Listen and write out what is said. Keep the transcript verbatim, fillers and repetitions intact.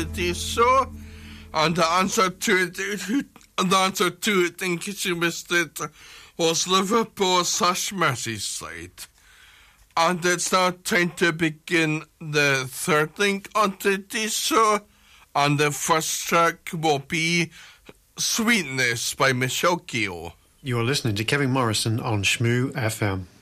this show, and the answer to it, the answer to it, in case you missed it, was Liverpool slash Merseyside. And it's now time to begin the third link on today's show, and the first track will be Sweetness by Michelle Gill. You're listening to Kevin Morrison on Shmoo F M.